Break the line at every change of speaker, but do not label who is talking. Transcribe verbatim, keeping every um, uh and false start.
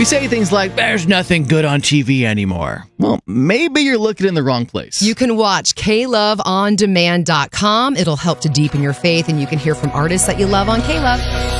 We say things like, there's nothing good on T V anymore. Well, maybe you're looking in the wrong place.
You can watch K Love On Demand dot com. It'll help to deepen your faith, and you can hear from artists that you love on K Love.